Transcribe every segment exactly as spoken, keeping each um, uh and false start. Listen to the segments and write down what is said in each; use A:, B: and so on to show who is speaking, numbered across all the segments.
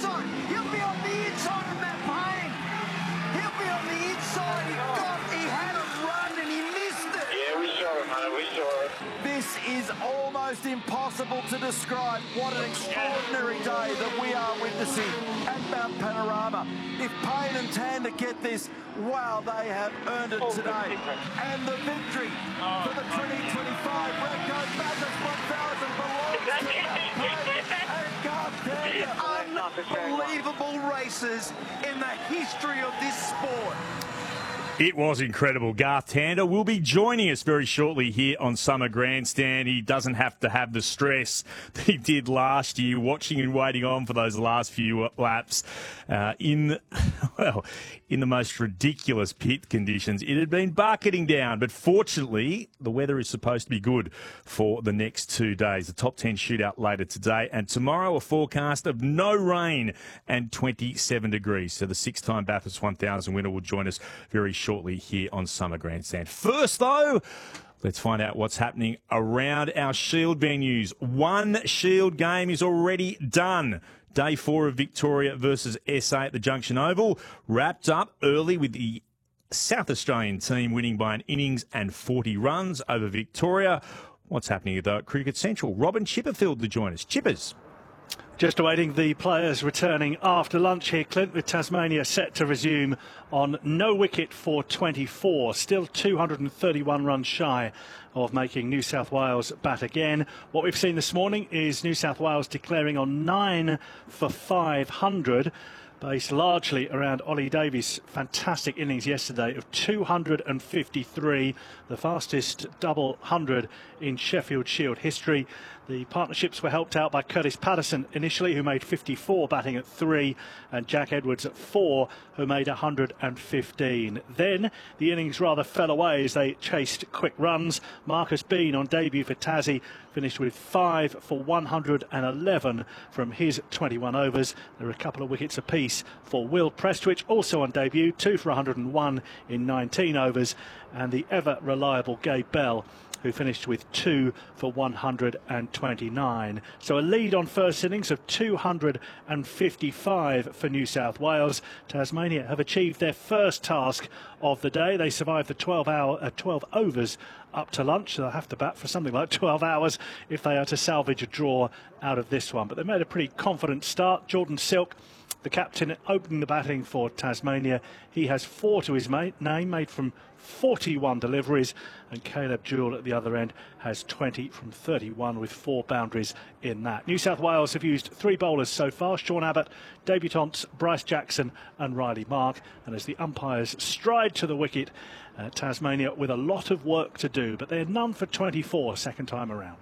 A: outside. He'll be on the inside of Matt Payne. He'll be on the inside. He got, he had a run and he missed it.
B: Yeah, we saw it, mate. We saw it.
A: This is almost impossible to describe. What an extraordinary day that we are witnessing at Mount Panorama. If Payne and Tander get this, wow, they have earned it today. And the victory for the twenty twenty-five Repco Bathurst one thousand belongs to Matt Payne and Garth Tander. Unbelievable races in the history of this sport.
C: It was incredible. Garth Tander will be joining us very shortly here on Summer Grandstand. He doesn't have to have the stress that he did last year, watching and waiting on for those last few laps uh, in, well, in the most ridiculous pit conditions. It had been bucketing down, but fortunately, the weather is supposed to be good for the next two days. The top ten shootout later today, and tomorrow a forecast of no rain and twenty-seven degrees. So the six-time Bathurst one thousand winner will join us very shortly. Shortly here on Summer Grandstand. First, though, let's find out what's happening around our Shield venues. One Shield game is already done. Day four of Victoria versus S A at the Junction Oval wrapped up early with the South Australian team winning by an innings and forty runs over Victoria. What's happening though at Cricket Central? Robin Chipperfield to join us. Chippers.
D: Just awaiting the players returning after lunch here, Clint, with Tasmania set to resume on no wicket for twenty-four. Still two hundred thirty-one runs shy of making New South Wales bat again. What we've seen this morning is New South Wales declaring on nine for five hundred. Based largely around Ollie Davies' fantastic innings yesterday of two hundred fifty-three, the fastest double hundred in Sheffield Shield history. The partnerships were helped out by Curtis Patterson initially, who made fifty-four, batting at three, and Jack Edwards at four, who made one hundred fifteen. Then the innings rather fell away as they chased quick runs. Marcus Bean on debut for Tassie finished with five for one hundred eleven from his twenty-one overs. There were a couple of wickets apiece for Will Prestwich, also on debut, two for one hundred one in nineteen overs, and the ever reliable Gabe Bell, who finished with two for one hundred twenty-nine. So a lead on first innings of two hundred fifty-five for New South Wales. Tasmania have achieved their first task of the day. They survived the twelve hour, uh, twelve overs up to lunch. So they'll have to bat for something like twelve hours if they are to salvage a draw out of this one. But they made a pretty confident start. Jordan Silk, the captain, opening the batting for Tasmania. He has four to his name, made from forty-one deliveries, and Caleb Jewell at the other end has twenty from thirty-one with four boundaries in that. New South Wales have used three bowlers so far: Sean Abbott, debutants Bryce Jackson and Riley Mark. And as the umpires stride to the wicket, uh, Tasmania with a lot of work to do, but they're none for twenty-four second time around.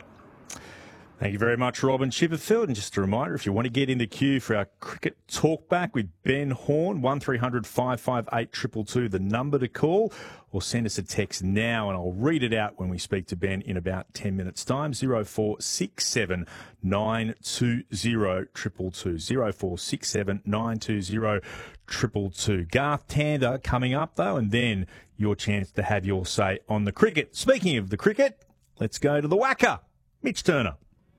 C: Thank you very much, Robin Chipperfield. And just a reminder, if you want to get in the queue for our cricket talkback with Ben Horn, one three hundred five five eight two two two, the number to call, or send us a text now and I'll read it out when we speak to Ben in about ten minutes' time. zero four six seven nine two zero two two two. zero four six seven nine two zero two two two. Garth Tander coming up, though, and then your chance to have your say on the cricket. Speaking of the cricket, let's go to the whacker, Mitch Turner.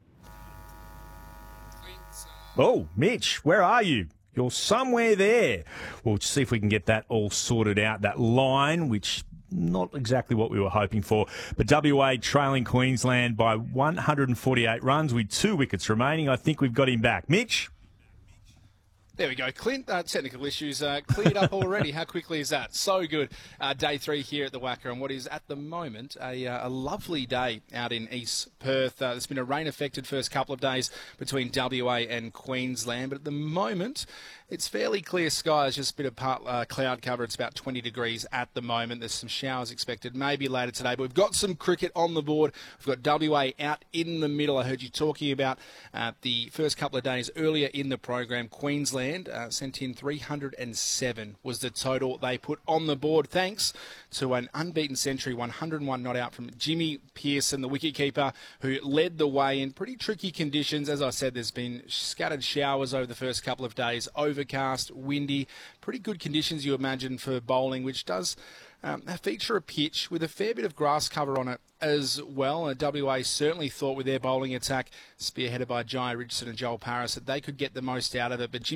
C: Oh, Mitch, where are you? You're somewhere there. We'll see if we can get that all sorted out, that line, which not exactly what we were hoping for. But W A trailing Queensland by one hundred forty-eight runs with two wickets remaining. I think we've got him back. Mitch?
E: There we go, Clint. Uh, technical issues uh, cleared up already. How quickly is that? So good. Uh, day three here at the Wacker, and what is at the moment a, uh, a lovely day out in East Perth. Uh, there's been a rain-affected first couple of days between W A and Queensland, but at the moment it's fairly clear skies, just a bit of part, uh, cloud cover. It's about twenty degrees at the moment. There's some showers expected maybe later today, but we've got some cricket on the board. We've got W A out in the middle. I heard you talking about uh, the first couple of days earlier in the program. Queensland Uh, sent in three hundred seven was the total they put on the board, thanks to an unbeaten century, one hundred one not out from Jimmy Pearson, the wicketkeeper, who led the way in pretty tricky conditions. As I said, there's been scattered showers over the first couple of days, overcast, windy, pretty good conditions you imagine for bowling, which does um, feature a pitch with a fair bit of grass cover on it as well. And W A certainly thought with their bowling attack, spearheaded by Jai Richardson and Joel Paris, that they could get the most out of it. But Jimmy